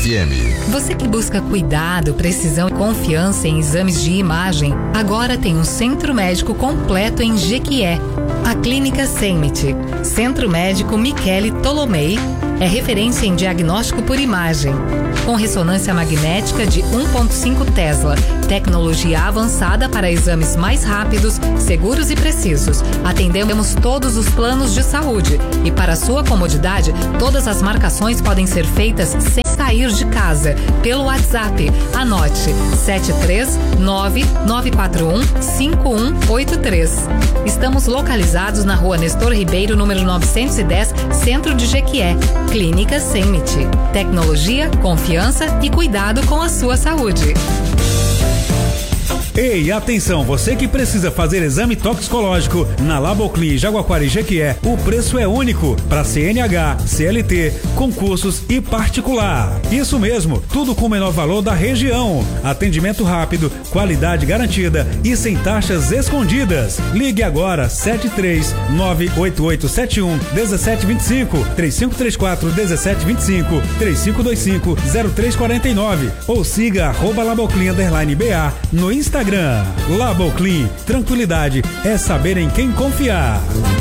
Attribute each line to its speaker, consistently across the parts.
Speaker 1: FM.
Speaker 2: Você que busca cuidado, precisão e confiança em exames de imagem, agora tem um centro médico completo em Jequié. A Clínica Semit, Centro Médico Michele Tolomei, é referência em diagnóstico por imagem, com ressonância magnética de 1.5 Tesla, tecnologia avançada para exames mais rápidos, seguros e precisos. Atendemos todos os planos de saúde e, para sua comodidade, todas as marcações podem ser feitas sem sair de casa, pelo WhatsApp. Anote: 739-941-5183. Estamos localizados na Rua Nestor Ribeiro, número 910, Centro de Jequié. Clínica Semit. Tecnologia, confiança e cuidado com a sua saúde.
Speaker 3: Ei, atenção, você que precisa fazer exame toxicológico na Laboclin Jaguaquara e Jequié, o preço é único para CNH, CLT, concursos e particular. Isso mesmo, tudo com o menor valor da região. Atendimento rápido, qualidade garantida e sem taxas escondidas. Ligue agora, 73988711725, 35341725, 35250349 ou siga @Laboclin_BA no Instagram. Laboclin, tranquilidade é saber em quem confiar.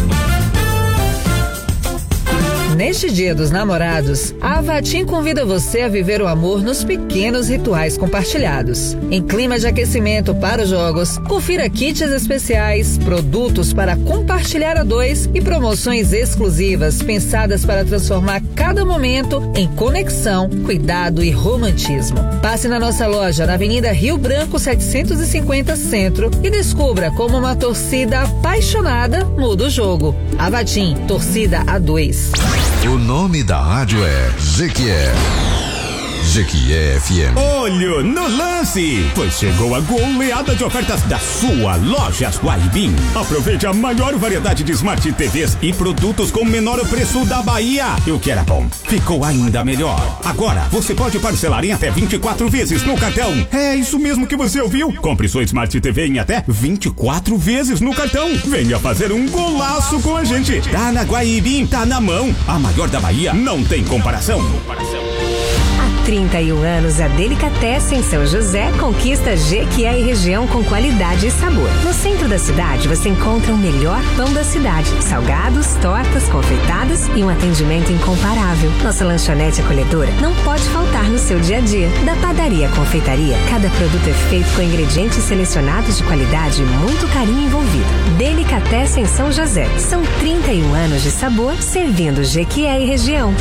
Speaker 4: Neste Dia dos Namorados, a Avatim convida você a viver o amor nos pequenos rituais compartilhados. Em clima de aquecimento para os jogos, confira kits especiais, produtos para compartilhar a dois e promoções exclusivas pensadas para transformar cada momento em conexão, cuidado e romantismo. Passe na nossa loja na Avenida Rio Branco 750 Centro e descubra como uma torcida apaixonada muda o jogo. Avatim, torcida a dois.
Speaker 1: O nome da rádio é Jequié. Jequié FM.
Speaker 5: Olho no lance, pois chegou a goleada de ofertas da sua Lojas Guaibim. Aproveite a maior variedade de Smart TVs e produtos com o menor preço da Bahia. E o que era bom, ficou ainda melhor. Agora você pode parcelar em até 24 vezes no cartão. É isso mesmo que você ouviu. Compre sua Smart TV em até 24 vezes no cartão. Venha fazer um golaço com a gente. Tá na Guaibim, tá na mão. A maior da Bahia não tem comparação.
Speaker 6: 31 anos, a Delicatessen São José conquista Jequié e região com qualidade e sabor. No centro da cidade, você encontra o melhor pão da cidade, salgados, tortas, confeitadas e um atendimento incomparável. Nossa lanchonete acolhedora não pode faltar no seu dia a dia. Da padaria à confeitaria, cada produto é feito com ingredientes selecionados de qualidade e muito carinho envolvido. Delicatessen São José. São 31 anos de sabor servindo Jequié e região.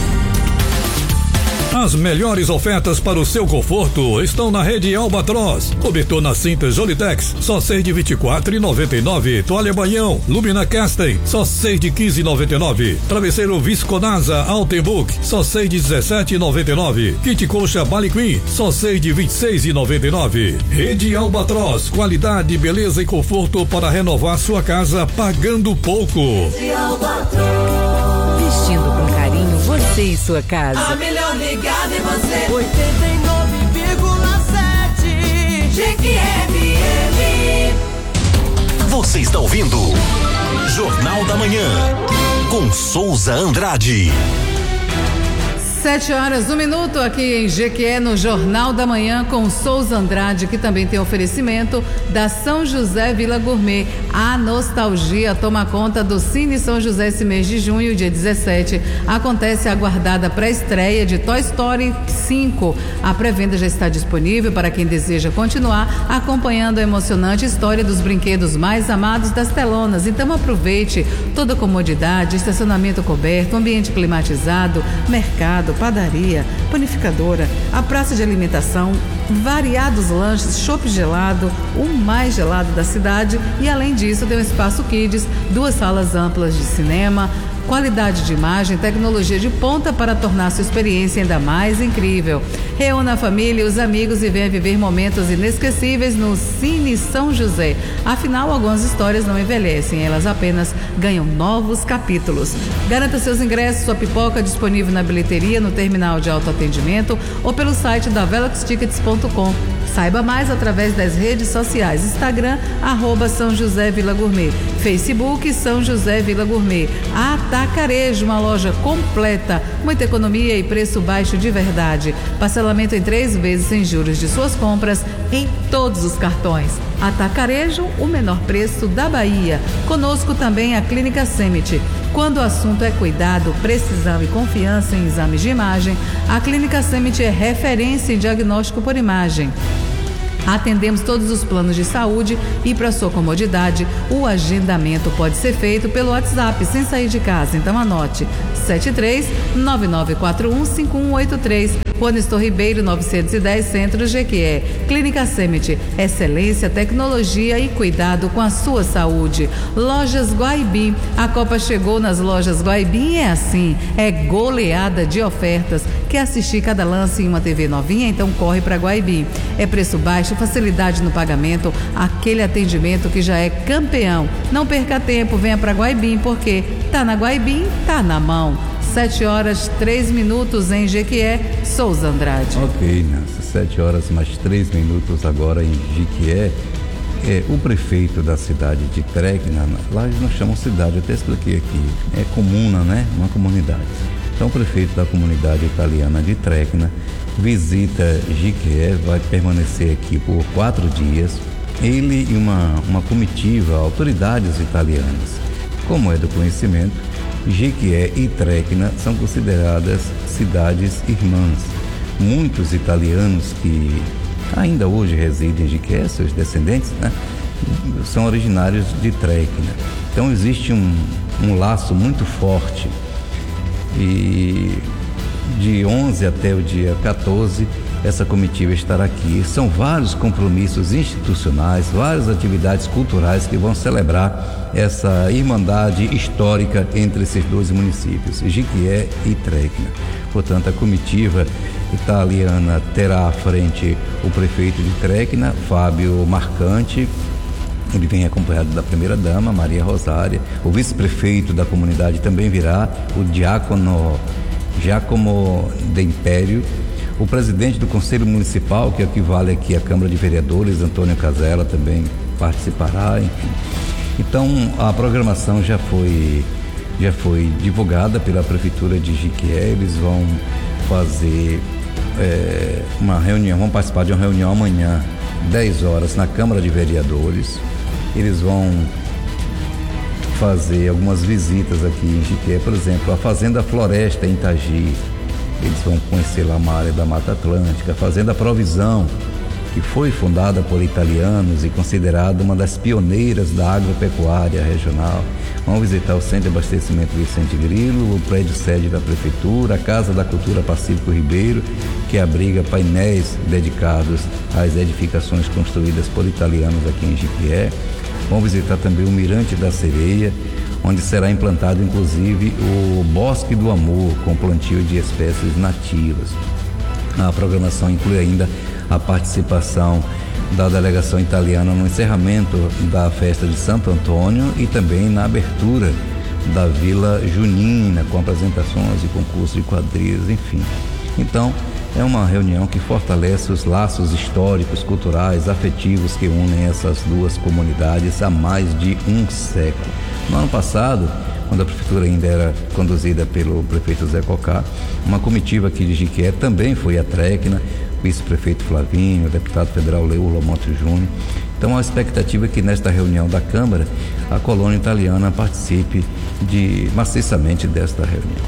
Speaker 7: As melhores ofertas para o seu conforto estão na rede Albatroz. Cobertor na cinta Jolitex, só 6 de R$24,99. Toalha banhão, Lumina Casten, só 6 de R$15,99. Travesseiro Visconasa Altenburg, só 6 de R$17,99. Kit coxa Bali Queen, só 6 de R$26,99. Rede Albatroz, qualidade, beleza e conforto para renovar sua casa pagando pouco.
Speaker 8: Rede Albatroz.
Speaker 4: Vestindo com carinho você e sua casa.
Speaker 8: A melhor ligada em você.
Speaker 9: 89,7
Speaker 8: GQFM.
Speaker 10: Você está ouvindo Jornal da Manhã com Souza Andrade.
Speaker 11: 7h01 aqui em Jequié, no Jornal da Manhã com Souza Andrade, que também tem oferecimento da São José Vila Gourmet. A nostalgia toma conta do Cine São José esse mês de junho, dia 17. Acontece a aguardada pré-estreia de Toy Story 5. A pré-venda já está disponível para quem deseja continuar acompanhando a emocionante história dos brinquedos mais amados das telonas. Então aproveite toda a comodidade, estacionamento coberto, ambiente climatizado, mercado, padaria, panificadora, a praça de alimentação, variados lanches, chopp gelado, o mais gelado da cidade, e além disso tem um espaço kids, 2 salas amplas de cinema, qualidade de imagem, tecnologia de ponta para tornar sua experiência ainda mais incrível. Reúna a família e os amigos e venha viver momentos inesquecíveis no Cine São José. Afinal, algumas histórias não envelhecem, elas apenas ganham novos capítulos. Garanta seus ingressos, sua pipoca disponível na bilheteria, no terminal de autoatendimento ou pelo site da veloxtickets.com. Saiba mais através das redes sociais: Instagram, @São José Vila Gourmet, Facebook São José Vila Gourmet. Atacarejo, uma loja completa, muita economia e preço baixo de verdade. Parcelamento em 3 vezes sem juros de suas compras em todos os cartões. Atacarejo, o menor preço da Bahia. Conosco também a Clínica Semit. Quando o assunto é cuidado, precisão e confiança em exames de imagem, a Clínica Semit é referência em diagnóstico por imagem. Atendemos todos os planos de saúde e, para sua comodidade, o agendamento pode ser feito pelo WhatsApp sem sair de casa. Então anote: 73-9941-5183, Rua Nestor Ribeiro 910, Centro Jequié. Clínica Semit, excelência, tecnologia e cuidado com a sua saúde. Lojas Guaibim, a Copa chegou nas lojas Guaibim, é assim, é goleada de ofertas. Quer assistir cada lance em uma TV novinha? Então corre para Guaibim. É preço baixo, facilidade no pagamento, aquele atendimento que já é campeão. Não perca tempo, venha para Guaibim, porque tá na Guaibim, tá na mão. 7h03 em Jequié, Souza Andrade.
Speaker 9: Ok, Nancy, 7h mais 3 agora em Jequié. O prefeito da cidade de Trecna, lá eles não chamam cidade, eu até expliquei aqui, é comuna, né? Uma comunidade. Então o prefeito da comunidade italiana de Trecna visita Jequié, vai permanecer aqui por 4 dias, ele e uma comitiva, autoridades italianas. Como é do conhecimento, Jequié e Trecna são consideradas cidades irmãs. Muitos italianos que ainda hoje residem em Jequié, seus descendentes, né, são originários de Trecna. Então existe um laço muito forte. E de 11 até o dia 14, essa comitiva estará aqui. São vários compromissos institucionais, várias atividades culturais que vão celebrar essa irmandade histórica entre esses 2 municípios, Jequié e Trecna. Portanto, a comitiva italiana terá à frente o prefeito de Trecna, Fábio Marcante. Ele vem acompanhado da primeira-dama, Maria Rosária. O vice-prefeito da comunidade também virá, o Giacomo de Império. O presidente do Conselho Municipal, que equivale aqui à Câmara de Vereadores, Antônio Casella, também participará, enfim. Então, a programação já foi divulgada pela Prefeitura de Jequié. Eles vão fazer uma reunião, vão participar de uma reunião amanhã, 10 horas, na Câmara de Vereadores. Eles vão fazer algumas visitas aqui em Jequié, por exemplo, a Fazenda Floresta em Itagi. Eles vão conhecer lá uma área da Mata Atlântica, a Fazenda Provisão, que foi fundada por italianos e considerada uma das pioneiras da agropecuária regional. Vão visitar o Centro de Abastecimento Vicente Grilo, o prédio sede da Prefeitura, a Casa da Cultura Pacífico Ribeiro, que abriga painéis dedicados às edificações construídas por italianos aqui em Jequié. Vão visitar também o Mirante da Sereia, onde será implantado inclusive o Bosque do Amor, com plantio de espécies nativas. A programação inclui ainda a participação da delegação italiana no encerramento da festa de Santo Antônio e também na abertura da Vila Junina, com apresentações e concursos de quadrilhas, enfim. Então, é uma reunião que fortalece os laços históricos, culturais, afetivos que unem essas 2 comunidades há mais de um século. No ano passado, quando a prefeitura ainda era conduzida pelo prefeito Zé Cocá, uma comitiva aqui de Jequié também foi a Trecna, vice-prefeito Flavinho, o deputado federal Leur Lomonte Júnior. Então a expectativa é que nesta reunião da Câmara a colônia italiana participe maciçamente desta reunião.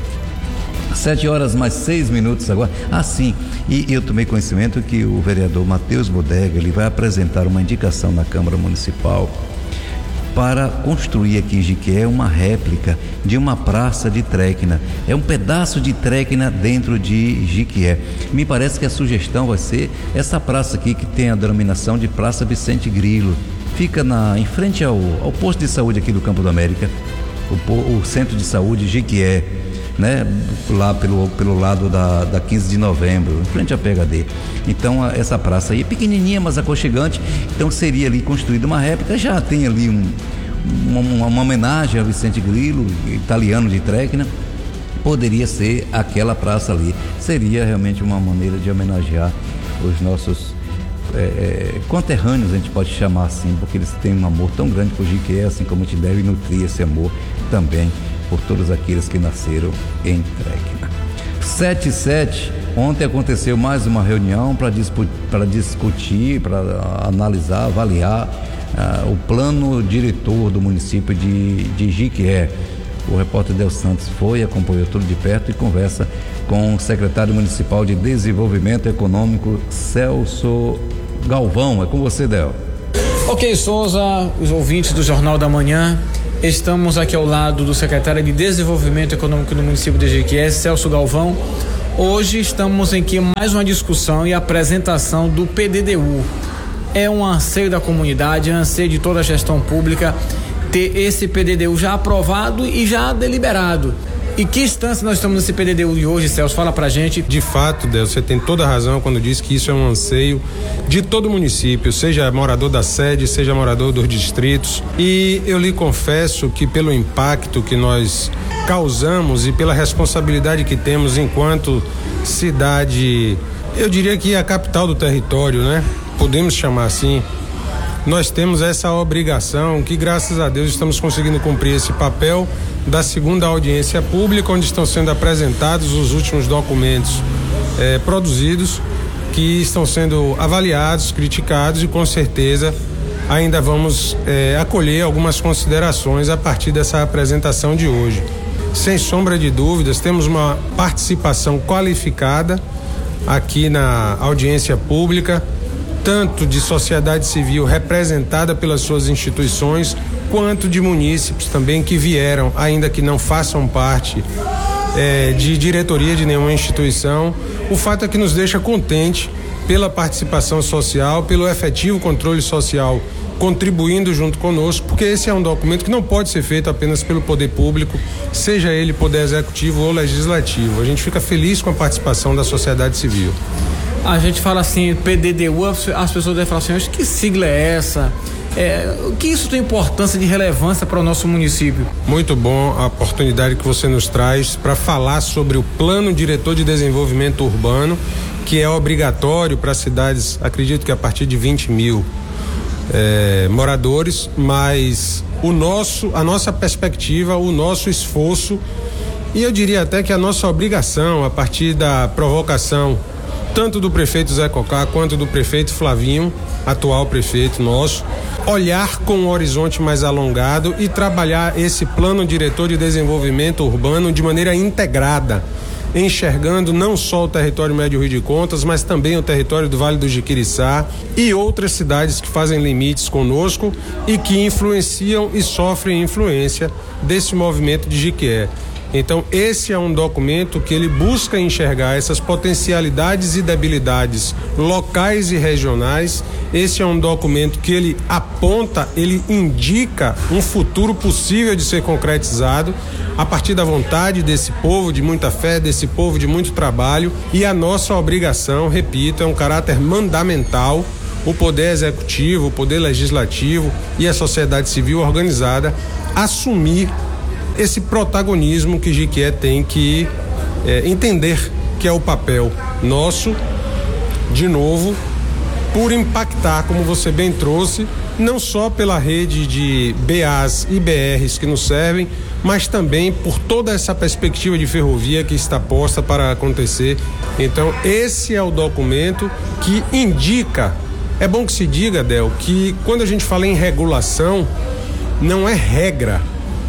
Speaker 9: 7h mais 6 agora. Sim, e eu tomei conhecimento que o vereador Matheus Bodega, ele vai apresentar uma indicação na Câmara Municipal para construir aqui em Jequié uma réplica de uma praça de Trecna. É um pedaço de Trecna dentro de Jequié. Me parece que a sugestão vai ser essa praça aqui, que tem a denominação de Praça Vicente Grilo. Fica em frente ao posto de saúde aqui do Campo do América, o Centro de Saúde Jequié, né? Lá pelo lado da 15 de novembro, em frente à PHD. Então essa praça aí é pequenininha, mas aconchegante. Então seria ali construída uma réplica. Já tem ali uma homenagem a Vicente Grilo, italiano de Trecna. Poderia ser aquela praça ali. Seria realmente uma maneira de homenagear os nossos conterrâneos, a gente pode chamar assim, porque eles têm um amor tão grande por Jiquié, assim como a gente deve nutrir esse amor também por todos aqueles que nasceram em Trecna. 7:07, ontem aconteceu mais uma reunião para discutir, para analisar, avaliar o plano diretor do município de Jiquié. O repórter Del Santos acompanhou tudo de perto e conversa com o secretário municipal de Desenvolvimento Econômico, Celso Galvão. É com você, Del.
Speaker 12: Ok, Souza, os ouvintes do Jornal da Manhã, estamos aqui ao lado do secretário de Desenvolvimento Econômico do município de Jiquié, Celso Galvão. Hoje estamos aqui em mais uma discussão e apresentação do PDDU. É um anseio da comunidade, é um anseio de toda a gestão pública ter esse PDDU já aprovado e já deliberado. E que instância nós estamos nesse PDDU de hoje, Celso? Fala pra gente.
Speaker 13: De fato, Deus, você tem toda a razão quando diz que isso é um anseio de todo o município, seja morador da sede, seja morador dos distritos. E eu lhe confesso que pelo impacto que nós causamos e pela responsabilidade que temos enquanto cidade, eu diria que a capital do território, né? Podemos chamar assim. Nós temos essa obrigação que, graças a Deus, estamos conseguindo cumprir esse papel da segunda audiência pública, onde estão sendo apresentados os últimos documentos produzidos, que estão sendo avaliados, criticados e, com certeza, ainda vamos acolher algumas considerações a partir dessa apresentação de hoje. Sem sombra de dúvidas, temos uma participação qualificada aqui na audiência pública, tanto de sociedade civil representada pelas suas instituições, quanto de munícipes também que vieram, ainda que não façam parte de diretoria de nenhuma instituição. O fato é que nos deixa contente pela participação social, pelo efetivo controle social contribuindo junto conosco, porque esse é um documento que não pode ser feito apenas pelo poder público, seja ele poder executivo ou legislativo. A gente fica feliz com a participação da sociedade civil.
Speaker 12: A gente fala assim, PDDU, as pessoas devem falar assim, que sigla é essa? O que isso tem importância de relevância para o nosso município?
Speaker 13: Muito bom a oportunidade que você nos traz para falar sobre o Plano Diretor de Desenvolvimento Urbano, que é obrigatório para cidades, acredito que a partir de 20 mil moradores, mas a nossa perspectiva, o nosso esforço e eu diria até que a nossa obrigação, a partir da provocação tanto do prefeito Zé Cocá quanto do prefeito Flavinho, atual prefeito nosso, olhar com um horizonte mais alongado e trabalhar esse plano diretor de desenvolvimento urbano de maneira integrada, enxergando não só o território Médio Rio de Contas, mas também o território do Vale do Jiquiriçá e outras cidades que fazem limites conosco e que influenciam e sofrem influência desse movimento de Jiquié. Então, esse é um documento que ele busca enxergar essas potencialidades e debilidades locais e regionais. Esse é um documento que ele aponta, ele indica um futuro possível de ser concretizado a partir da vontade desse povo de muita fé, desse povo de muito trabalho, e a nossa obrigação, repito, é um caráter mandamental, o poder executivo, o poder legislativo e a sociedade civil organizada assumir esse protagonismo que Jiquié tem que entender que é o papel nosso, de novo, por impactar, como você bem trouxe, não só pela rede de BAs e BRs que nos servem, mas também por toda essa perspectiva de ferrovia que está posta para acontecer. Então, esse é o documento que indica, é bom que se diga, Del, que quando a gente fala em regulação, não é regra.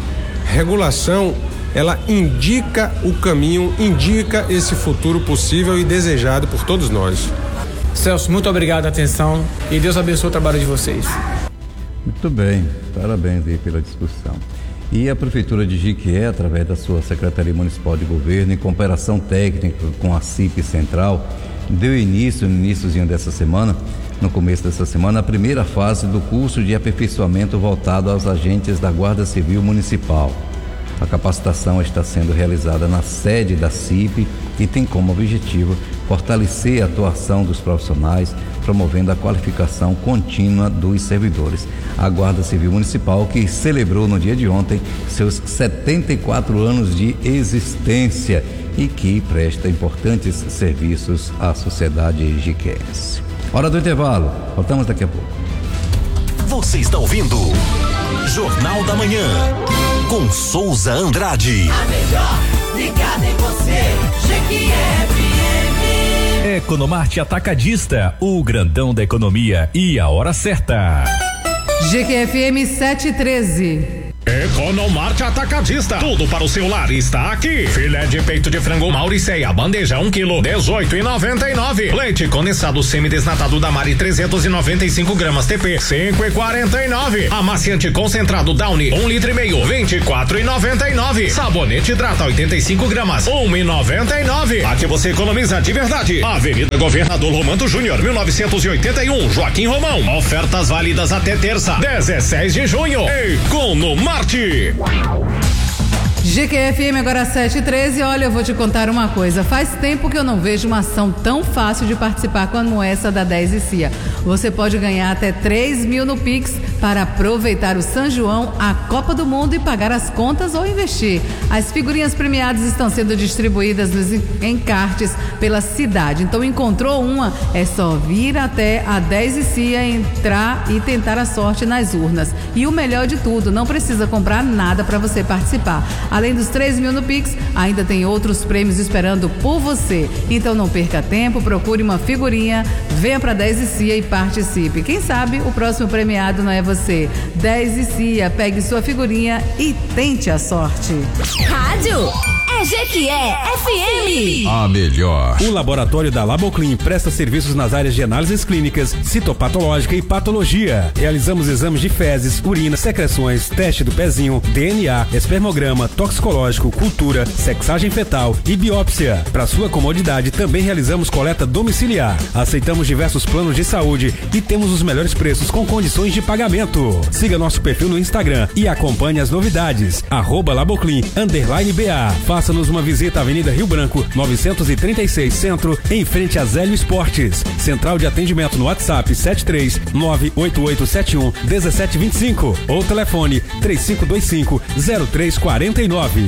Speaker 13: Regulação, ela indica o caminho, indica esse futuro possível e desejado por todos nós.
Speaker 12: Celso, muito obrigado, atenção, e Deus abençoe o trabalho de vocês.
Speaker 9: Muito bem, parabéns aí pela discussão. E a Prefeitura de Jiquié, através da sua Secretaria Municipal de Governo, em cooperação técnica com a CIP Central, deu início, no iníciozinho dessa semana, no começo dessa semana, a primeira fase do curso de aperfeiçoamento voltado aos agentes da Guarda Civil Municipal. A capacitação está sendo realizada na sede da CIP e tem como objetivo fortalecer a atuação dos profissionais, promovendo a qualificação contínua dos servidores. A Guarda Civil Municipal, que celebrou no dia de ontem seus 74 anos de existência e que presta importantes serviços à sociedade jiquense. Hora do intervalo. Voltamos daqui a pouco.
Speaker 10: Você está ouvindo Jornal da Manhã com Souza Andrade.
Speaker 8: A melhor ligada em você, GQFM.
Speaker 14: Economarte Atacadista, o grandão da economia e a hora certa.
Speaker 11: GQFM 713.
Speaker 15: Economarte Atacadista, tudo para o seu lar está aqui. Filé de peito de frango Mauricéia, bandeja 1 kg, 18,99. Leite condensado semidesnatado da Mari 395 gramas TP, 5,49. Amaciante concentrado Downy 1,5 litro, 24,99. Sabonete Hidrata 85 gramas, 1,99. Aqui você economiza de verdade. Avenida Governador Romano Júnior, 1981, Joaquim Romão. Ofertas válidas até terça, 16 de junho. Economarte.
Speaker 11: GQFM agora 7h13. Olha, eu vou te contar uma coisa. Faz tempo que eu não vejo uma ação tão fácil de participar como essa da 10 e CIA. Você pode ganhar até 3 mil no Pix para aproveitar o São João, a Copa do Mundo e pagar as contas ou investir. As figurinhas premiadas estão sendo distribuídas nos encartes pela cidade. Então, encontrou uma? É só vir até a 10 e CIA, entrar e tentar a sorte nas urnas. E o melhor de tudo, não precisa comprar nada para você participar. Além dos 3 mil no Pix, ainda tem outros prêmios esperando por você. Então não perca tempo, procure uma figurinha, venha para 10 e CIA e participe. Quem sabe o próximo premiado não é você. 10 e CIA, pegue sua figurinha e tente a sorte.
Speaker 8: Rádio é GQFM.
Speaker 1: A melhor.
Speaker 3: O laboratório da Laboclean presta serviços nas áreas de análises clínicas, citopatológica e patologia. Realizamos exames de fezes, urina, secreções, teste do pezinho, DNA, espermograma, toxicológico, cultura, sexagem fetal e biópsia. Para sua comodidade, também realizamos coleta domiciliar. Aceitamos diversos planos de saúde e temos os melhores preços com condições de pagamento. Siga nosso perfil no Instagram e acompanhe as novidades. @Laboclean_BA. Faça-nos uma visita à Avenida Rio Branco, 936 Centro, em frente a Zélio Esportes. Central de atendimento no WhatsApp 73988711725 ou telefone 3525-0349.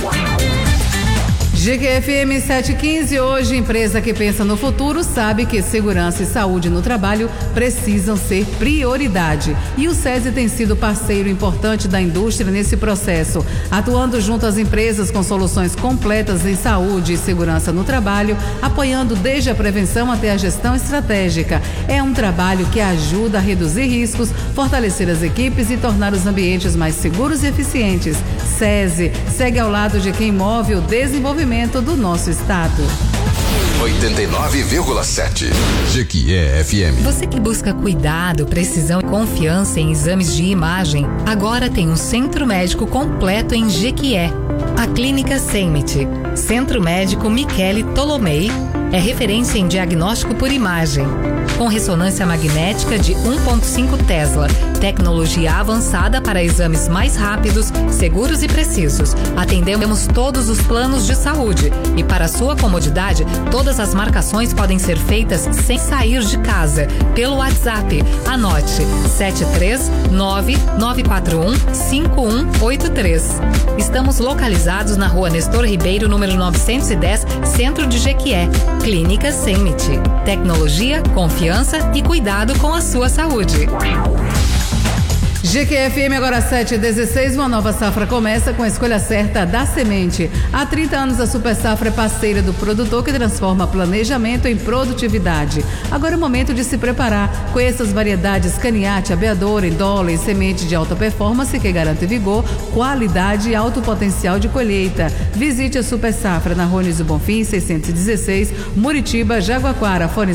Speaker 11: GQFM 715, hoje, empresa que pensa no futuro sabe que segurança e saúde no trabalho precisam ser prioridade. E o SESI tem sido parceiro importante da indústria nesse processo, atuando junto às empresas com soluções completas em saúde e segurança no trabalho, apoiando desde a prevenção até a gestão estratégica. É um trabalho que ajuda a reduzir riscos, fortalecer as equipes e tornar os ambientes mais seguros e eficientes. SESI segue ao lado de quem move o desenvolvimento do nosso estado.
Speaker 1: 89,7 GQFM.
Speaker 2: Você que busca cuidado, precisão e confiança em exames de imagem, agora tem um centro médico completo em Jequié. A Clínica Semit, Centro Médico Michele Tolomei, é referência em diagnóstico por imagem, com ressonância magnética de 1,5 Tesla, tecnologia avançada para exames mais rápidos, seguros e precisos. Atendemos todos os planos de saúde e, para sua comodidade, todas as marcações podem ser feitas sem sair de casa, pelo WhatsApp. Anote: 739-941-5183. Estamos localizados na Rua Nestor Ribeiro, número 910, Centro de Jequié. Clínica Semit. Tecnologia, confiança e cuidado com a sua saúde.
Speaker 11: GQFM agora 7h16, uma nova safra começa com a escolha certa da semente. Há 30 anos a Super Safra é parceira do produtor que transforma planejamento em produtividade. Agora é o momento de se preparar. Conheça as variedades Caniate, Abeador, Indola e semente de alta performance que garante vigor, qualidade e alto potencial de colheita. Visite a Super Safra na Rua Nilson Bonfim, 616, Muritiba, Jaguaquara, fone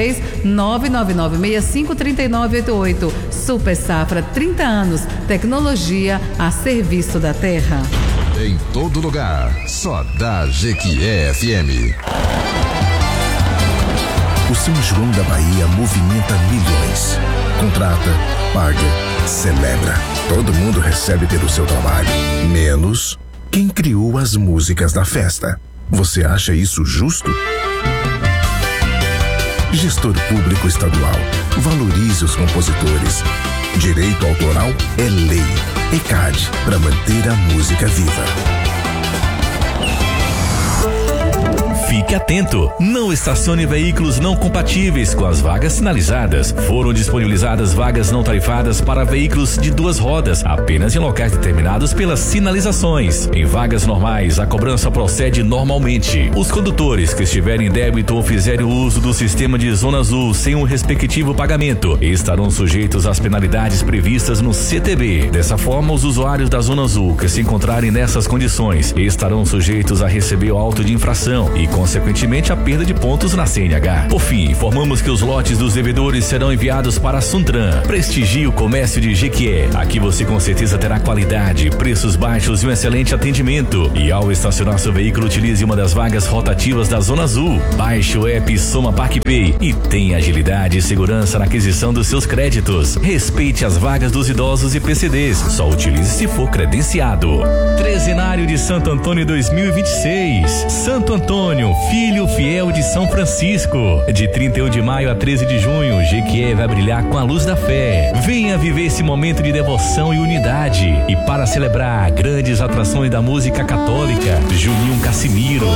Speaker 11: 73-99965-3988. Super Safra, 30 anos, tecnologia a serviço da terra.
Speaker 1: Em todo lugar, só dá GQFM.
Speaker 16: O São João da Bahia movimenta milhões. Contrata, paga, celebra. Todo mundo recebe pelo seu trabalho, menos quem criou as músicas da festa. Você acha isso justo? Gestor público estadual, valorize os compositores. Direito autoral é lei. ECAD, para manter a música viva.
Speaker 14: Fique atento, não estacione veículos não compatíveis com as vagas sinalizadas. Foram disponibilizadas vagas não tarifadas para veículos de 2 rodas, apenas em locais determinados pelas sinalizações. Em vagas normais, a cobrança procede normalmente. Os condutores que estiverem em débito ou fizerem uso do sistema de Zona Azul sem um respectivo pagamento estarão sujeitos às penalidades previstas no CTB. Dessa forma, os usuários da Zona Azul que se encontrarem nessas condições estarão sujeitos a receber o auto de infração e, consequentemente, a perda de pontos na CNH. Por fim, informamos que os lotes dos devedores serão enviados para a Suntran. Prestigie o comércio de Jequié. Aqui você com certeza terá qualidade, preços baixos e um excelente atendimento. E ao estacionar seu veículo, utilize uma das vagas rotativas da Zona Azul. Baixe o app Soma ParkPay e tenha agilidade e segurança na aquisição dos seus créditos. Respeite as vagas dos idosos e PCDs. Só utilize se for credenciado. Trezenário de Santo Antônio 2026. Santo Antônio, filho fiel de São Francisco. De 31 de maio a 13 de junho, Jequié vai brilhar com a luz da fé. Venha viver esse momento de devoção e unidade. E para celebrar grandes atrações da música católica, Juninho Cassimiro,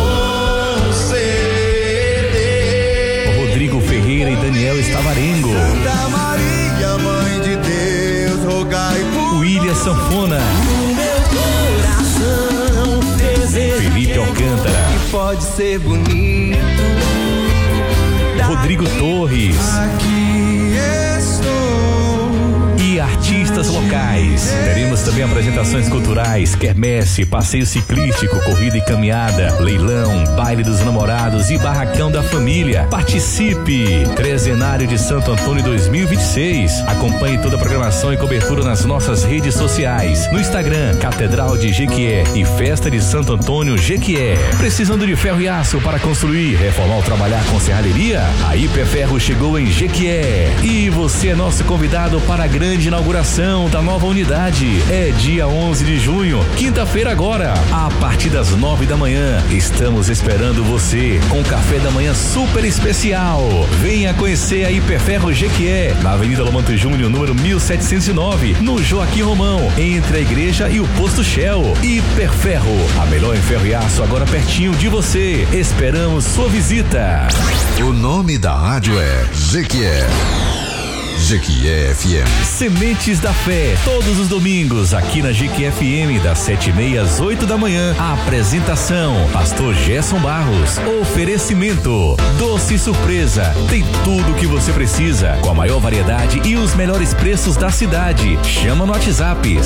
Speaker 14: Rodrigo Ferreira e Daniel Estavarengo,
Speaker 17: Santa Maria, Mãe de Deus, rogai por
Speaker 14: William Sanfona,
Speaker 17: no meu coração, desejo
Speaker 14: Felipe Alcântara,
Speaker 17: que pode ser bonito,
Speaker 14: Rodrigo Torres,
Speaker 17: aqui estou.
Speaker 14: E artistas locais. Teremos também apresentações culturais, quermesse, passeio ciclístico, corrida e caminhada, leilão, baile dos namorados e barracão da família. Participe! Trezenário de Santo Antônio 2026. Acompanhe toda a programação e cobertura nas nossas redes sociais. No Instagram, Catedral de Jequié e Festa de Santo Antônio Jequié. Precisando de ferro e aço para construir, reformar ou trabalhar com serralheria? A Hiperferro chegou em Jequié. E você é nosso convidado para a grande inauguração da nova unidade. É dia 11 de junho, quinta-feira agora, a partir das 9 da manhã. Estamos esperando você com café da manhã super especial. Venha conhecer a Hiperferro Jequié, na Avenida Lomanto Júnior, número 1709, no Joaquim Romão, entre a igreja e o posto Shell. Hiperferro, a melhor em ferro e aço, agora pertinho de você. Esperamos sua visita.
Speaker 1: O nome da rádio é Jequié. Jequié FM.
Speaker 14: Sementes da Fé, todos os domingos, aqui na Jequié FM, das 7h30 às 8 da manhã. A apresentação, Pastor Gerson Barros. Oferecimento, Doce Surpresa. Tem tudo o que você precisa, com a maior variedade e os melhores preços da cidade. Chama no WhatsApp,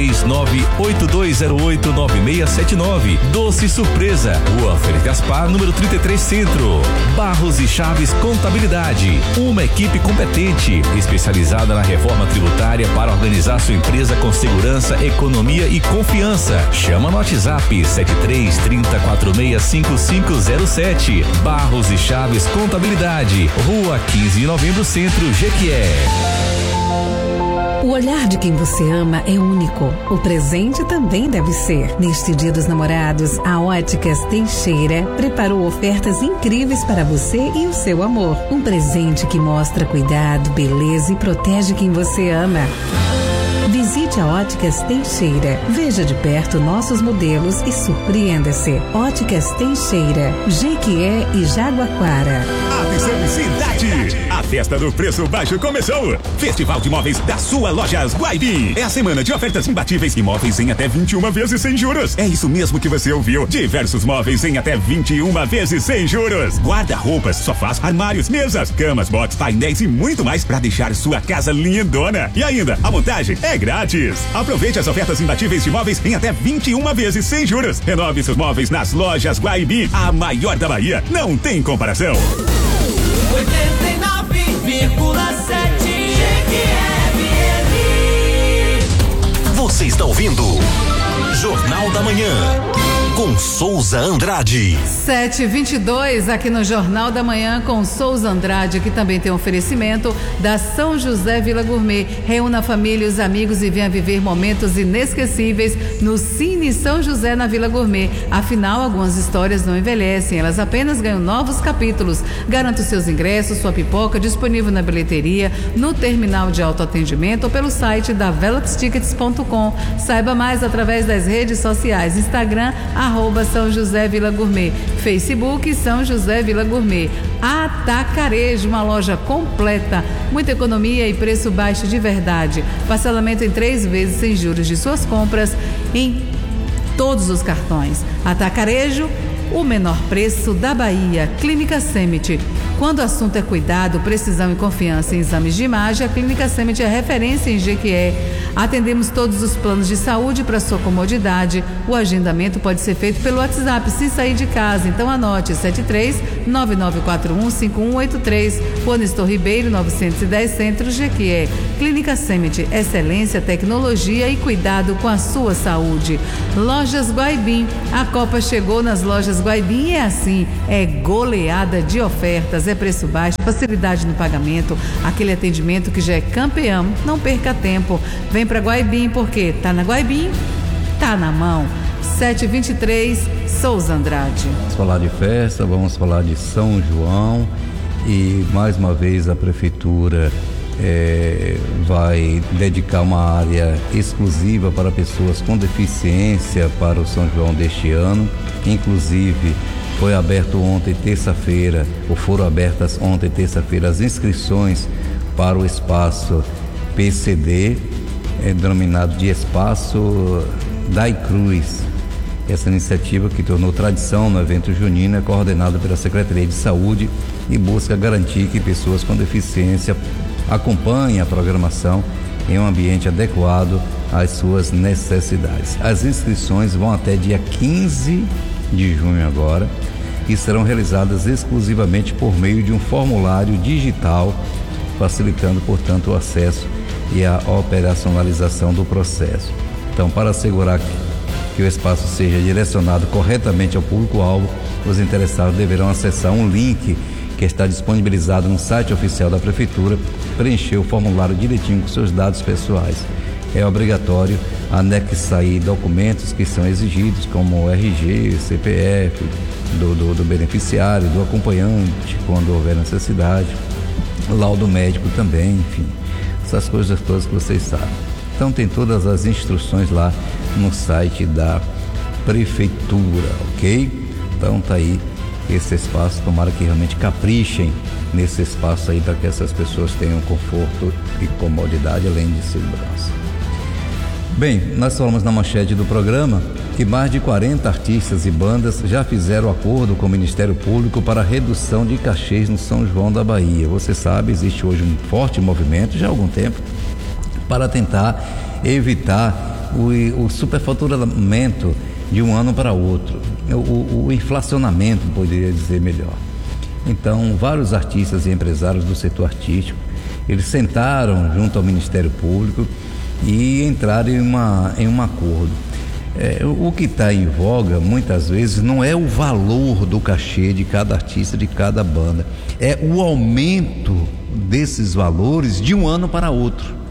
Speaker 14: 73982089679. Doce Surpresa, Rua Felipe Gaspar, número 33 Centro. Barros e Chaves Contabilidade, uma equipe competente, especializada na reforma tributária para organizar sua empresa com segurança, economia e confiança. Chama no WhatsApp 7330465507. Barros e Chaves Contabilidade, Rua 15 de Novembro Centro, Jequié.
Speaker 6: O olhar de quem você ama é único. O presente também deve ser. Neste Dia dos Namorados, a Óticas Teixeira preparou ofertas incríveis para você e o seu amor. Um presente que mostra cuidado, beleza e protege quem você ama. Visite a Óticas Teixeira. Veja de perto nossos modelos e surpreenda-se. Óticas Teixeira, Jequié e Jaguaquara.
Speaker 5: Atenção, cidade! A festa do preço baixo começou! Festival de Móveis da sua Lojas Guaibim. É a semana de ofertas imbatíveis e móveis em até 21 vezes sem juros. É isso mesmo que você ouviu. Diversos móveis em até 21 vezes sem juros. Guarda-roupas, sofás, armários, mesas, camas, box, painéis e muito mais para deixar sua casa lindona. E ainda, a montagem é grátis. Aproveite as ofertas imbatíveis de móveis em até 21 vezes sem juros. Renove seus móveis nas Lojas Guaibim, a maior da Bahia. Não tem comparação.
Speaker 8: 89,7
Speaker 10: Você está ouvindo Jornal da Manhã com Souza Andrade.
Speaker 11: 7h22 aqui no Jornal da Manhã com Souza Andrade, que também tem um oferecimento da São José Vila Gourmet. Reúna a família e os amigos e venha viver momentos inesquecíveis no Cine São José na Vila Gourmet. Afinal, algumas histórias não envelhecem, elas apenas ganham novos capítulos. Garanta os seus ingressos, sua pipoca disponível na bilheteria, no terminal de autoatendimento ou pelo site da veloxtickets.com. Saiba mais através das redes sociais, Instagram, @São José Vila Gourmet, Facebook São José Vila Gourmet. Atacarejo, uma loja completa, muita economia e preço baixo de verdade. Parcelamento em 3 vezes sem juros de suas compras em todos os cartões. Atacarejo, o menor preço da Bahia. Clínica Semit. Quando o assunto é cuidado, precisão e confiança em exames de imagem, a Clínica Semit é referência em Jequié. Atendemos todos os planos de saúde para sua comodidade. O agendamento pode ser feito pelo WhatsApp sem sair de casa. Então anote: 73-9941-5183, Rua Nestor Ribeiro, 910 Centro, Jequié. Clínica Semit, excelência, tecnologia e cuidado com a sua saúde. Lojas Guaibim. A Copa chegou nas lojas Guaibim e é assim, é goleada de ofertas, é preço baixo, facilidade no pagamento, aquele atendimento que já é campeão. Não perca tempo, vem pra Guaibim, porque tá na Guaibim, tá na mão. 723, Souza Andrade.
Speaker 9: Vamos falar de festa, vamos falar de São João e mais uma vez a prefeitura vai dedicar uma área exclusiva para pessoas com deficiência para o São João deste ano. Inclusive foi aberto ontem, terça-feira, ou foram abertas ontem, terça-feira, as inscrições para o espaço PCD, denominado de Espaço Dai Cruz. Essa iniciativa, que tornou tradição no evento junino, é coordenada pela Secretaria de Saúde e busca garantir que pessoas com deficiência acompanhem a programação em um ambiente adequado às suas necessidades. As inscrições vão até dia 15 de junho agora e serão realizadas exclusivamente por meio de um formulário digital, facilitando, portanto, o acesso e a operacionalização do processo. Então, para assegurar que o espaço seja direcionado corretamente ao público-alvo, os interessados deverão acessar um link que está disponibilizado no site oficial da Prefeitura, preencher o formulário direitinho com seus dados pessoais. É obrigatório anexar aí documentos que são exigidos, como o RG, CPF, do beneficiário, do acompanhante, quando houver necessidade, laudo médico também, enfim, essas coisas todas que vocês sabem. Então tem todas as instruções lá no site da Prefeitura, ok? Então tá aí esse espaço, tomara que realmente caprichem nesse espaço aí para que essas pessoas tenham conforto e comodidade, além de segurança. Bem, nós falamos na manchete do programa que mais de 40 artistas e bandas já fizeram acordo com o Ministério Público para a redução de cachês no São João da Bahia. Você sabe, existe hoje um forte movimento, já há algum tempo, para tentar evitar o superfaturamento de um ano para outro, o inflacionamento, poderia dizer melhor. Então, vários artistas e empresários do setor artístico, eles sentaram junto ao Ministério Público e entraram em um acordo. O que está em voga, muitas vezes, não é o valor do cachê de cada artista, de cada banda, é o aumento desses valores de um ano para outro.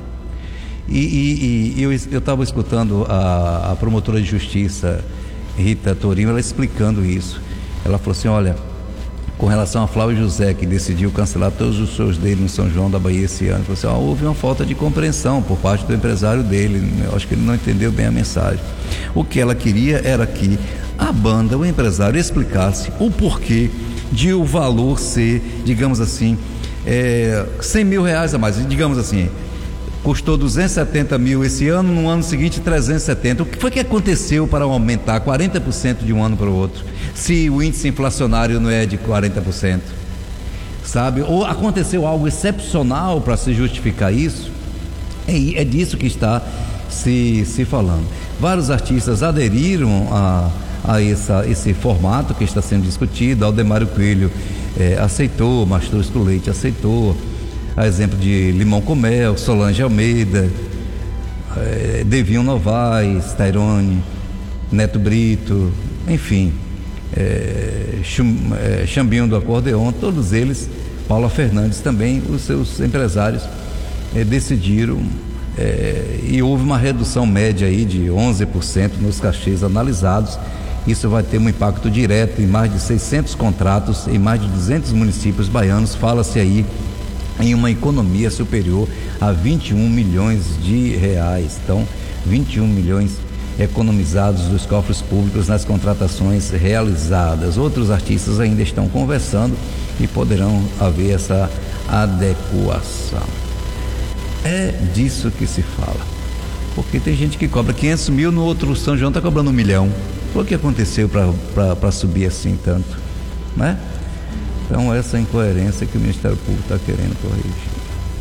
Speaker 9: Eu estava escutando a promotora de justiça Rita Torino, ela explicando isso. Ela falou assim: olha, com relação a Flávio José, que decidiu cancelar todos os shows dele no São João da Bahia esse ano, falou assim: houve uma falta de compreensão por parte do empresário dele. Eu acho que ele não entendeu bem a mensagem. O que ela queria era que a banda, o empresário, explicasse o porquê de o valor ser, digamos assim, 100 mil reais a mais, digamos assim. Custou 270 mil esse ano, no ano seguinte 370. O que foi que aconteceu para aumentar 40% de um ano para o outro, se o índice inflacionário não é de 40%? Sabe? Ou aconteceu algo excepcional para se justificar isso? É disso que está se falando. Vários artistas aderiram a esse formato que está sendo discutido. Aldemário Coelho aceitou, Mastrosco Leite aceitou, a exemplo de Limão com Mel, Solange Almeida, Devinho Novaes, Tairone, Neto Brito, enfim, Chambinho do Acordeon, todos eles, Paula Fernandes também, os seus empresários decidiram, e houve uma redução média aí de 11% nos cachês analisados. Isso vai ter um impacto direto em mais de 600 contratos em mais de 200 municípios baianos. Fala-se aí em uma economia superior a 21 milhões de reais. Então, 21 milhões economizados dos cofres públicos nas contratações realizadas. Outros artistas ainda estão conversando e poderão haver essa adequação. É disso que se fala, porque tem gente que cobra 500 mil, no outro São João está cobrando 1 milhão. O que aconteceu para subir assim tanto, né? Então essa incoerência que o Ministério Público está querendo corrigir.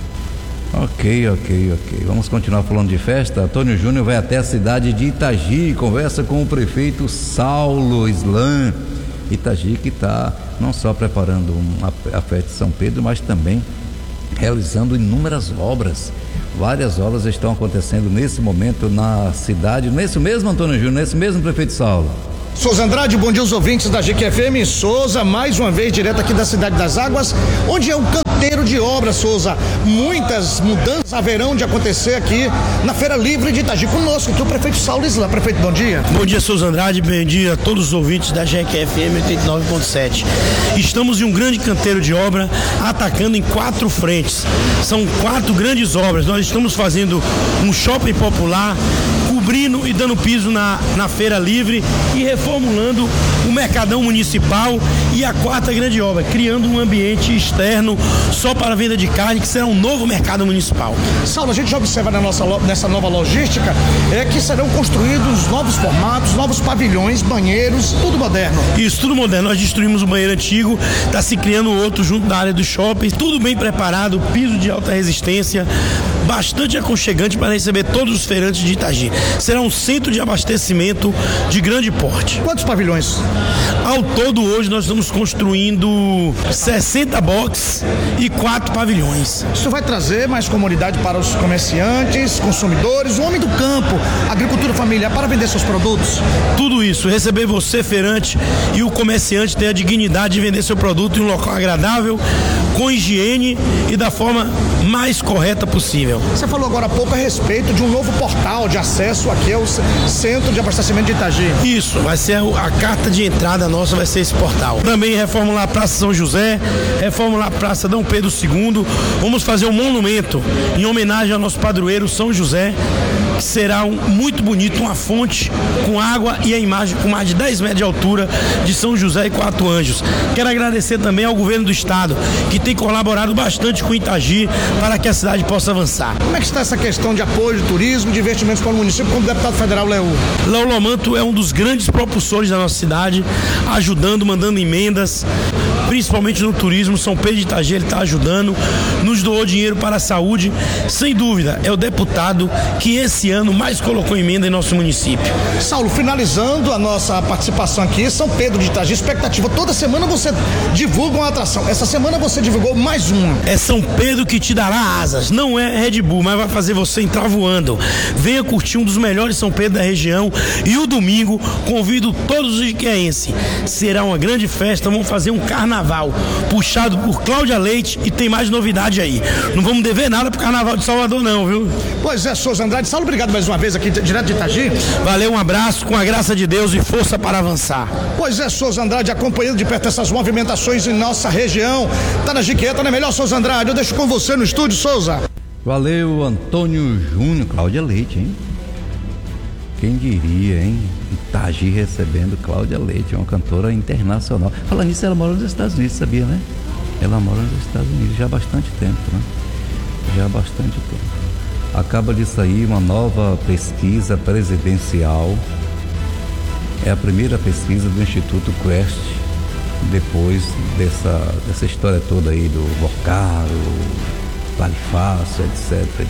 Speaker 9: Ok. Vamos continuar falando de festa. Antônio Júnior vai até a cidade de Itagi, conversa com o prefeito Saulo Islan. Itagi que está não só preparando a festa de São Pedro, mas também realizando inúmeras obras. Várias obras estão acontecendo nesse momento na cidade. Nesse mesmo, Antônio Júnior, nesse mesmo, prefeito Saulo.
Speaker 18: Souza Andrade, bom dia aos ouvintes da GQFM. Souza, mais uma vez direto aqui da Cidade das Águas, onde é um canteiro de obras, Souza. Muitas mudanças haverão de acontecer aqui na Feira Livre de Itagi. Conosco aqui o prefeito Saulo Islan. Prefeito, bom dia.
Speaker 19: Bom dia, Souza Andrade, bom dia a todos os ouvintes da GQFM 89.7. Estamos em um grande canteiro de obra, atacando em 4 frentes. São 4 grandes obras. Nós estamos fazendo um shopping popular, cobrindo e dando piso na Feira Livre e reformulando o Mercadão Municipal, e a 4ª grande obra, criando um ambiente externo só para a venda de carne, que será um novo mercado municipal.
Speaker 18: Saulo, a gente já observa nessa nova logística que serão construídos novos formatos, novos pavilhões, banheiros, tudo moderno.
Speaker 19: Isso, tudo moderno. Nós destruímos o banheiro antigo, está se criando outro junto da área do shopping, tudo bem preparado, piso de alta resistência, bastante aconchegante para receber todos os feirantes de Itagi. Será um centro de abastecimento de grande porte.
Speaker 18: Quantos pavilhões?
Speaker 19: Ao todo, hoje nós estamos construindo 60 boxes e 4 pavilhões.
Speaker 18: Isso vai trazer mais comodidade para os comerciantes, consumidores, o homem do campo, agricultura familiar, para vender seus produtos?
Speaker 19: Tudo isso, receber você, feirante, e o comerciante ter a dignidade de vender seu produto em um local agradável, com higiene e da forma mais correta possível.
Speaker 18: Você falou agora há pouco a respeito de um novo portal de acesso aqui ao Centro de Abastecimento de Itagi.
Speaker 19: Isso, vai ser a carta de entrada nossa, vai ser esse portal. Também reformular a Praça São José, reformular a Praça Dom Pedro II. Vamos fazer um monumento em homenagem ao nosso padroeiro São José, que será muito bonito, uma fonte com água e a imagem com mais de 10 metros de altura de São José e 4 anjos. Quero agradecer também ao governo do estado, que tem colaborado bastante com Itagi para que a cidade possa avançar.
Speaker 18: Como é que está essa questão de apoio de turismo, de investimentos para o município, como o deputado federal Léo?
Speaker 19: Léo Lomanto é um dos grandes propulsores da nossa cidade, ajudando, mandando emendas, principalmente no turismo. São Pedro de Itagi, ele está ajudando, nos doou dinheiro para a saúde. Sem dúvida, é o deputado que esse ano mais colocou emenda em nosso município.
Speaker 18: Saulo, finalizando a nossa participação aqui, São Pedro de Itagi, expectativa, toda semana você divulga uma atração. Essa semana você divulgou mais uma.
Speaker 19: É São Pedro que te dará asas, não é Red Bull, mas vai fazer você entrar voando. Venha curtir um dos melhores São Pedro da região, e o domingo convido todos os iqueenses. Será uma grande festa, vamos fazer um carnaval puxado por Cláudia Leite, e tem mais novidade aí. Não vamos dever nada pro Carnaval de Salvador não, viu?
Speaker 18: Pois é, Souza Andrade. Saulo, obrigado mais uma vez aqui direto de Itagi.
Speaker 19: Valeu, um abraço, com a graça de Deus e força para avançar.
Speaker 18: Pois é, Souza Andrade, acompanhando de perto essas movimentações em nossa região. Tá na GQ, tá na melhor, Souza Andrade. Eu deixo com você no estúdio, Souza.
Speaker 9: Valeu, Antônio Júnior. Cláudia Leite, hein? Quem diria, hein? Itagi recebendo Cláudia Leite, uma cantora internacional. Falando nisso, ela mora nos Estados Unidos, sabia, né? Ela mora nos Estados Unidos já há bastante tempo, né? Já há bastante tempo. Acaba de sair uma nova pesquisa presidencial. É a primeira pesquisa do Instituto Quest, depois dessa história toda aí do Vocaro, Vale Fácil, etc.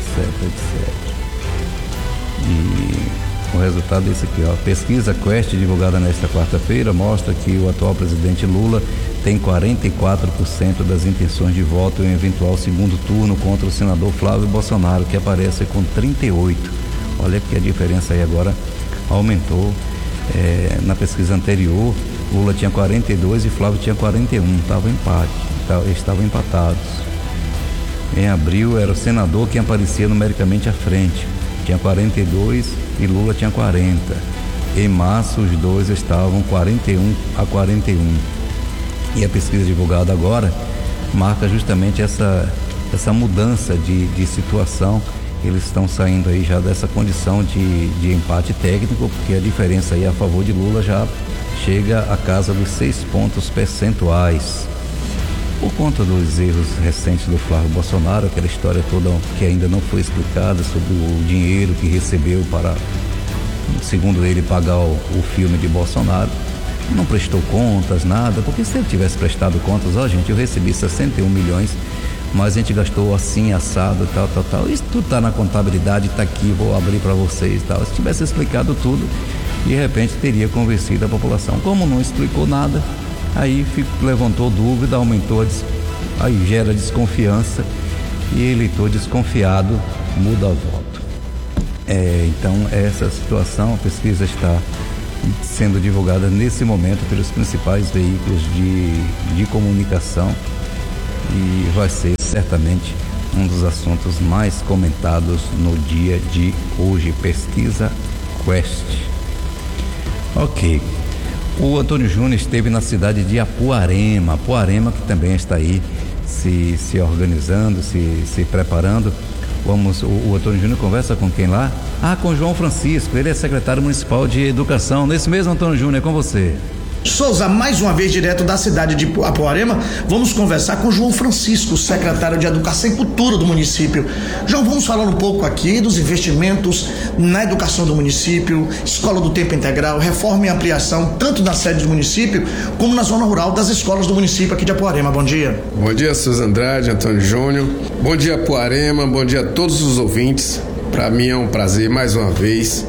Speaker 9: E o resultado é esse aqui, ó. A pesquisa Quest, divulgada nesta quarta-feira, mostra que o atual presidente Lula tem 44% das intenções de voto em um eventual segundo turno contra o senador Flávio Bolsonaro, que aparece com 38%. Olha que a diferença aí agora aumentou. Na pesquisa anterior, Lula tinha 42% e Flávio tinha 41%. Estavam empatados. Em abril, era o senador quem aparecia numericamente à frente. Tinha 42% e Lula tinha 40%. Em março, os dois estavam 41-41%. E a pesquisa divulgada agora marca justamente essa mudança de situação eles estão saindo aí já dessa condição de empate técnico, porque a diferença aí a favor de Lula já chega à casa dos 6 pontos percentuais. Por conta dos erros recentes do Flávio Bolsonaro, aquela história toda que ainda não foi explicada sobre o dinheiro que recebeu para, segundo ele, pagar o filme de Bolsonaro. Não prestou contas, nada, porque se ele tivesse prestado contas, gente, eu recebi 61 milhões, mas a gente gastou assim, assado, tal. Isso tudo tá na contabilidade, tá aqui, vou abrir para vocês, tal. Se tivesse explicado tudo, de repente teria convencido a população. Como não explicou nada, aí levantou dúvida, aumentou, aí gera desconfiança, e eleitor desconfiado muda voto. Então essa situação, a pesquisa está sendo divulgada nesse momento pelos principais veículos de comunicação e vai ser certamente um dos assuntos mais comentados no dia de hoje. Pesquisa Quest. Ok. O Antônio Júnior esteve na cidade de Apuarema, que também está aí se organizando, se preparando. O Antônio Júnior conversa com quem lá? Com João Francisco, ele é secretário municipal de educação. Nesse mesmo, Antônio Júnior, é com você.
Speaker 18: Souza, mais uma vez direto da cidade de Apuarema, vamos conversar com João Francisco, secretário de Educação e Cultura do município. João, vamos falar um pouco aqui dos investimentos na educação do município, escola do tempo integral, reforma e ampliação, tanto na sede do município, como na zona rural das escolas do município aqui de Apuarema. Bom dia.
Speaker 20: Bom dia, Souza Andrade, Antônio Júnior. Bom dia, Apuarema, bom dia a todos os ouvintes. Para mim é um prazer, mais uma vez,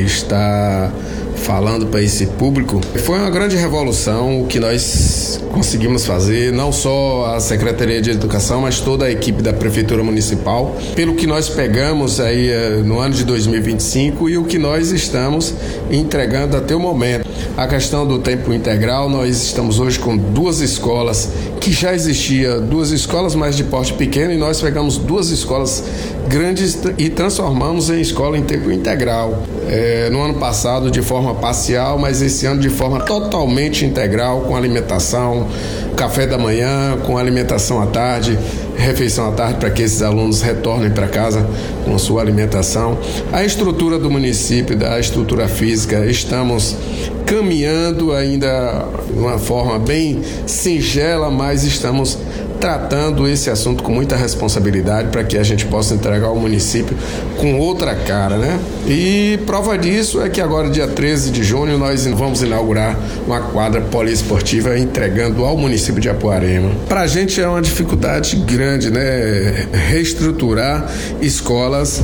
Speaker 20: estar falando para esse público. Foi uma grande revolução o que nós conseguimos fazer, não só a Secretaria de Educação, mas toda a equipe da Prefeitura Municipal, pelo que nós pegamos aí no ano de 2025 e o que nós estamos entregando até o momento. A questão do tempo integral, nós estamos hoje com 2 escolas que já existia, 2 escolas mais de porte pequeno, e nós pegamos 2 escolas grandes e transformamos em escola em tempo integral. No ano passado de forma parcial, mas esse ano de forma totalmente integral, com alimentação, café da manhã, com alimentação à tarde, refeição à tarde, para que esses alunos retornem para casa com sua alimentação. A estrutura do município, da estrutura física, estamos caminhando ainda de uma forma bem singela, mas estamos tratando esse assunto com muita responsabilidade para que a gente possa entregar ao município com outra cara, né? E prova disso é que agora, dia 13 de junho, nós vamos inaugurar uma quadra poliesportiva entregando ao município de Apuarema. Para a gente é uma dificuldade grande, né? Reestruturar escolas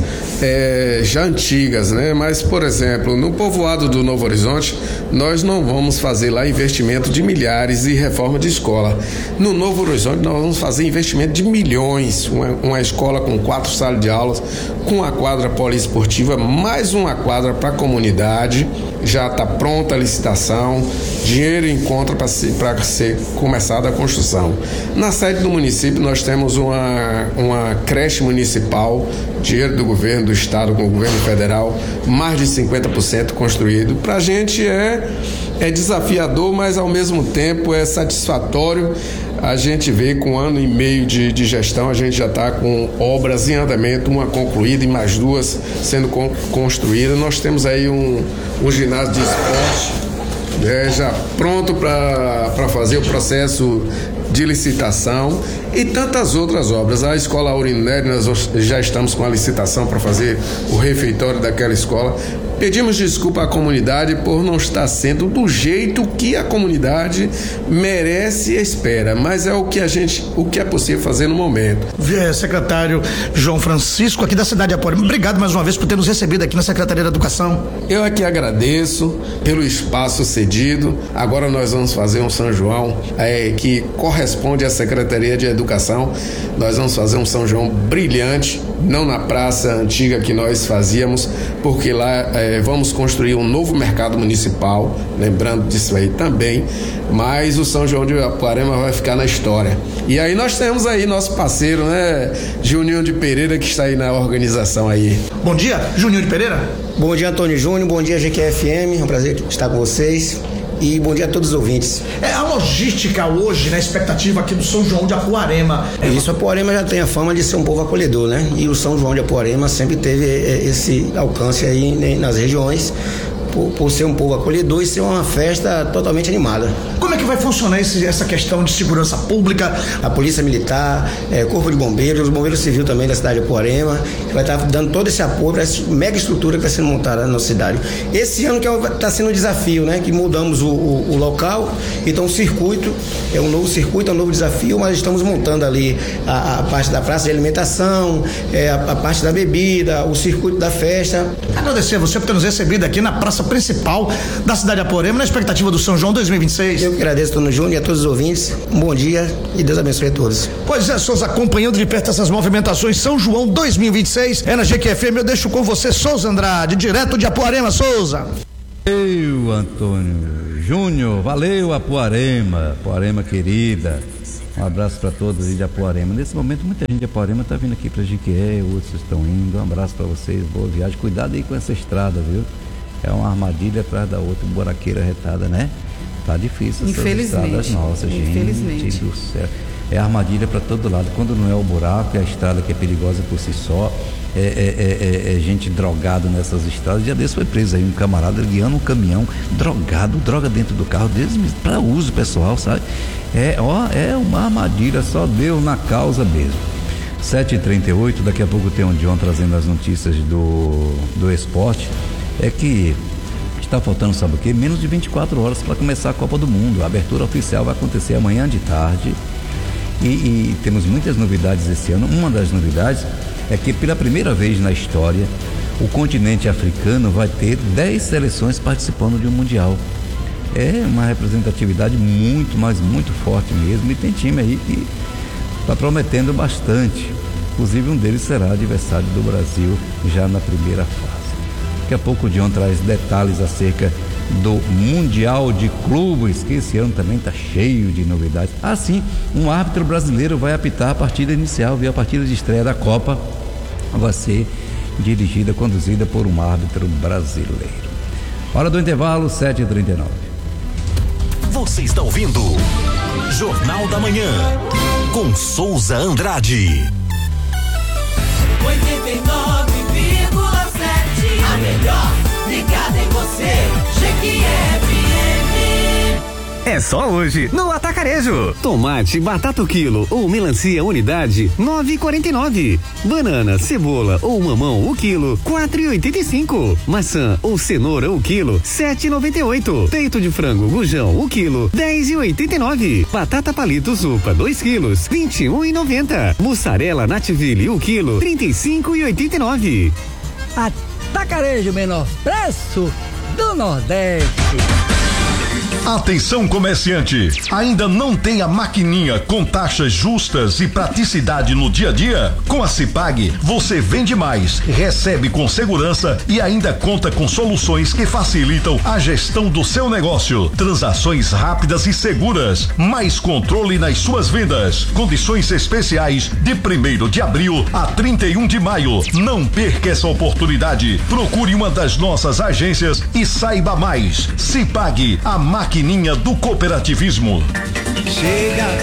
Speaker 20: já antigas, né? Mas, por exemplo, no povoado do Novo Horizonte, nós não vamos fazer lá investimento de milhares e reforma de escola. No Novo Horizonte, nós vamos fazer investimento de milhões, uma escola com 4 salas de aulas, com a quadra poliesportiva, mais uma quadra para a comunidade. Já está pronta a licitação, dinheiro em conta para ser começada a construção. Na sede do município nós temos uma creche municipal, dinheiro do governo do estado com o governo federal, mais de 50% construído. Para a gente é desafiador, mas ao mesmo tempo é satisfatório. A gente vê com 1 ano e meio de gestão, a gente já está com obras em andamento, uma concluída e mais 2 sendo construídas. Nós temos aí um ginásio de esporte já pronto para fazer o processo de licitação e tantas outras obras. A escola Aurino Nery, nós já estamos com a licitação para fazer o refeitório daquela escola. Pedimos desculpa à comunidade por não estar sendo do jeito que a comunidade merece e espera, mas é o que é possível fazer no momento.
Speaker 18: Secretário João Francisco, aqui da cidade de Apuarema, obrigado mais uma vez por ter nos recebido aqui na Secretaria da Educação.
Speaker 20: Eu aqui agradeço pelo espaço cedido. Agora nós vamos fazer um São João que corresponde à Secretaria de Educação. Nós vamos fazer um São João brilhante, não na praça antiga que nós fazíamos, porque lá vamos construir um novo mercado municipal, lembrando disso aí também, mas o São João de Apuarema vai ficar na história. E aí nós temos aí nosso parceiro, né, Juninho de Pereira, que está aí na organização aí.
Speaker 18: Bom dia, Juninho de Pereira.
Speaker 21: Bom dia, Antônio Júnior, bom dia, GQFM, é um prazer estar com vocês. e bom dia a todos os ouvintes.
Speaker 18: A logística hoje, né, expectativa aqui do São João de Apuarema.
Speaker 21: Isso, Apuarema já tem a fama de ser um povo acolhedor, né? E o São João de Apuarema sempre teve esse alcance aí nas regiões, por ser um povo acolhedor e ser uma festa totalmente animada.
Speaker 18: Como é que vai funcionar essa questão de segurança pública? A Polícia Militar, Corpo de Bombeiros, os Bombeiros Civil também da cidade de Apuarema, que vai estar dando todo esse apoio para essa mega estrutura que está sendo montada na nossa cidade. Esse ano que está sendo um desafio, né? Que mudamos o local, então o circuito, é um novo circuito, é um novo desafio, mas estamos montando ali a parte da praça de alimentação, a parte da bebida, o circuito da festa. Agradecer a você por ter nos recebido aqui na praça principal da cidade de Apuarema, na expectativa do São João 2026.
Speaker 21: Eu que agradeço, Antônio Júnior, e a todos os ouvintes. Um bom dia e Deus abençoe a todos.
Speaker 18: Pois é, Souza, acompanhando de perto essas movimentações São João 2026, na GQFM, eu deixo com você, Souza Andrade, direto de Apuarema. Souza.
Speaker 9: Valeu, Antônio Júnior, valeu, Apuarema querida. Um abraço para todos aí de Apuarema. Nesse momento, muita gente de Apuarema está vindo aqui para Jiquié, outros estão indo. Um abraço para vocês, boa viagem. Cuidado aí com essa estrada, viu? É uma armadilha atrás da outra, buraqueira retada, né? Tá difícil essas estradas nossas, gente do céu. É armadilha para todo lado. Quando não é o buraco, é a estrada que é perigosa por si só. É gente drogada nessas estradas. Dia desse foi preso aí um camarada guiando um caminhão drogado, droga dentro do carro deles para uso pessoal, sabe? É uma armadilha, só Deus na causa mesmo. 7h38, daqui a pouco tem o John trazendo as notícias do esporte. É que está faltando, sabe o quê? Menos de 24 horas para começar a Copa do Mundo. A abertura oficial vai acontecer amanhã de tarde e temos muitas novidades esse ano. Uma das novidades é que pela primeira vez na história o continente africano vai ter 10 seleções participando de um mundial. É uma representatividade muito, mas muito forte mesmo, e tem time aí que está prometendo bastante. Inclusive um deles será adversário do Brasil já na primeira fase. Daqui a pouco o John traz detalhes acerca do Mundial de Clubes, que esse ano também está cheio de novidades. Assim, um árbitro brasileiro vai apitar a partida inicial, viu? A partida de estreia da Copa vai ser conduzida por um árbitro brasileiro. Hora do intervalo, 7h39.
Speaker 10: Você está ouvindo Jornal da Manhã, com Souza Andrade.
Speaker 8: 89,7, a melhor ligada em você, GQFM.
Speaker 22: É só hoje, no Atacarejo. Tomate, batata quilo ou melancia unidade, 9,49. Banana, cebola ou mamão o quilo, 4,85. Maçã ou cenoura o quilo, 7,98. Peito de frango gujão o quilo, 10,89. Batata palito zupa 2 quilos, 21,90. Mussarela nativille o quilo, 35,89.
Speaker 23: Atacarejo, menor preço do Nordeste.
Speaker 24: Atenção, comerciante, ainda não tem a maquininha com taxas justas e praticidade no dia a dia? Com a Cipag, você vende mais, recebe com segurança e ainda conta com soluções que facilitam a gestão do seu negócio. Transações rápidas e seguras, mais controle nas suas vendas. Condições especiais de 1º de abril a 31 de maio. Não perca essa oportunidade. Procure uma das nossas agências e saiba mais. Cipag, a maquininha do cooperativismo.
Speaker 17: Chega